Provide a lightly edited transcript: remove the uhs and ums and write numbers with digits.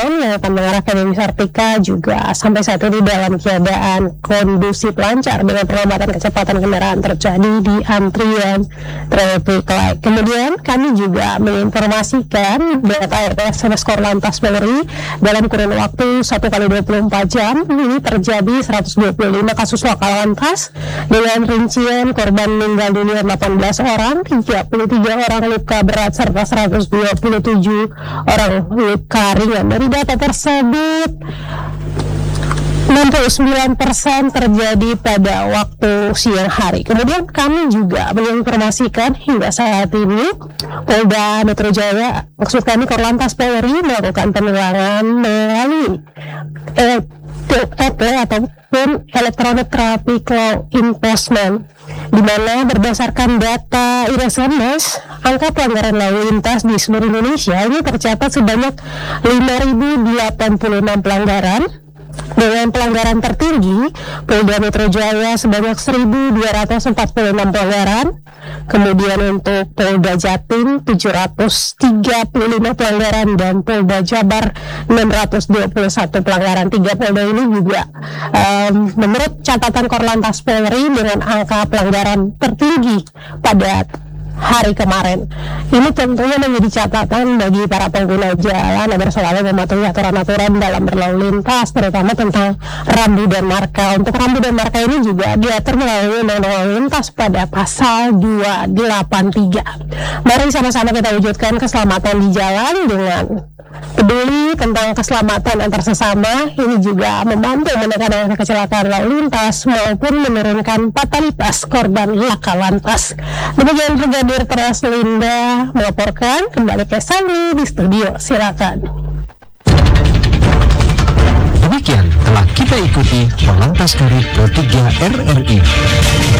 Sudirman yang akan mengarah ke Dewi Sartika juga sampai saat ini dalam keadaan kondusif lancar dengan perlambatan kecepatan kendaraan terjadi di antrian traffic light. Kemudian kami juga menginformasikan data RPS Korlantas Polri dalam kurun waktu 1 kali 24 jam ini terjadi 125 kasus laka lantas dengan rincian korban meninggal dunia 18 orang, 33 orang luka berat serta 127 orang luka ringan. Dari data tersebut 69% terjadi pada waktu siang hari. Kemudian kami juga menginformasikan hingga saat ini Polda Metro Jaya, maksud kami Korlantas Polri, melakukan penilangan melalui EP ataupun Electronic Traffic Law Enforcement, di mana berdasarkan data IRSMS, angka pelanggaran lalu lintas di seluruh Indonesia ini tercatat sebanyak 5.086 pelanggaran. Dengan pelanggaran tertinggi, Polda Metro Jaya sebanyak 1.246 pelanggaran. Kemudian untuk Polda Jatim 735 pelanggaran dan Polda Jabar 621 pelanggaran. Tiga Polda ini juga menurut catatan Korlantas Polri dengan angka pelanggaran tertinggi pada hari kemarin. Ini tentunya menjadi catatan bagi para pengguna jalan agar selalu mematuhi aturan-aturan dalam berlalu lintas, terutama tentang rambu dan marka. Untuk rambu dan marka ini juga diatur melalui Undang-Undang Lalu Lintas pada pasal 283. Mari sama-sama kita wujudkan keselamatan di jalan dengan peduli tentang keselamatan antar sesama. Ini juga membantu menekan angka kecelakaan lalu lintas maupun menurunkan fatalitas korban laka lantas. Demikian Brigadir Teras Linda melaporkan. Kembali ke Sani di studio, silakan. Demikian telah kita ikuti Korlantas Garut 3 RRI.